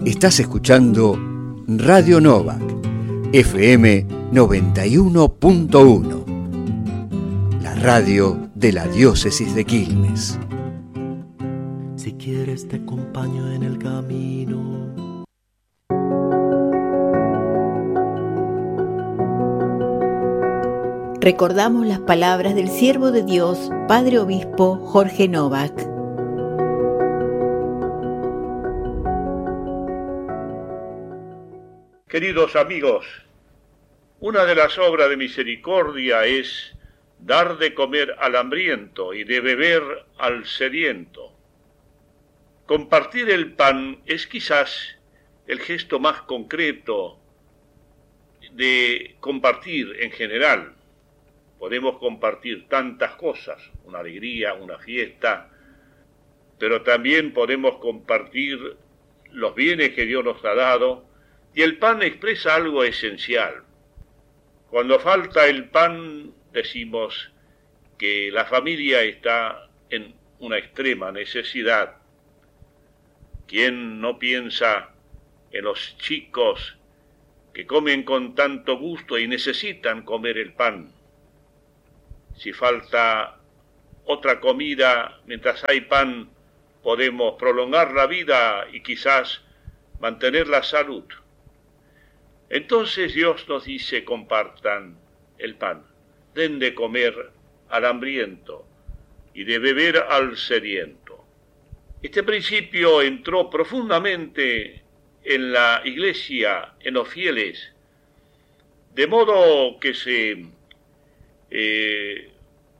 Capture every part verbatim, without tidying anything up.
Estás escuchando Radio Novak, F M noventa y uno punto uno, la radio de la diócesis de Quilmes. Si quieres te acompaño en el camino. Recordamos las palabras del siervo de Dios, Padre Obispo Jorge Novak. Queridos amigos, una de las obras de misericordia es dar de comer al hambriento y de beber al sediento. Compartir el pan es quizás el gesto más concreto de compartir en general. Podemos compartir tantas cosas, una alegría, una fiesta, pero también podemos compartir los bienes que Dios nos ha dado, y el pan expresa algo esencial. Cuando falta el pan, decimos que la familia está en una extrema necesidad. ¿Quién no piensa en los chicos que comen con tanto gusto y necesitan comer el pan? Si falta otra comida, mientras hay pan, podemos prolongar la vida y quizás mantener la salud. Entonces Dios nos dice: compartan el pan, den de comer al hambriento y de beber al sediento. Este principio entró profundamente en la Iglesia, en los fieles, de modo que se eh,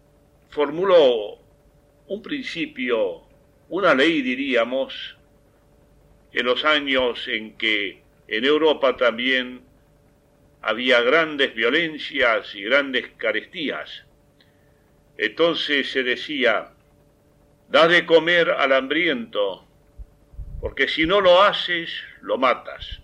formuló un principio, una ley diríamos, en los años en que en Europa también había grandes violencias y grandes carestías. Entonces se decía: da de comer al hambriento, porque si no lo haces, lo matas.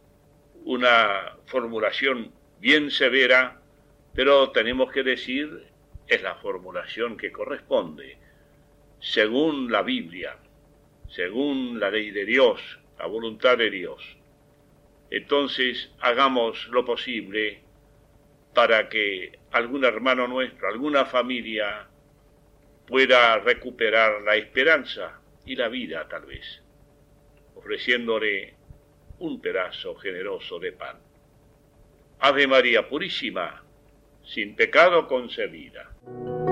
Una formulación bien severa, pero tenemos que decir, es la formulación que corresponde, según la Biblia, según la ley de Dios, la voluntad de Dios. Entonces hagamos lo posible para que algún hermano nuestro, alguna familia, pueda recuperar la esperanza y la vida tal vez, ofreciéndole un pedazo generoso de pan. Ave María Purísima, sin pecado concebida.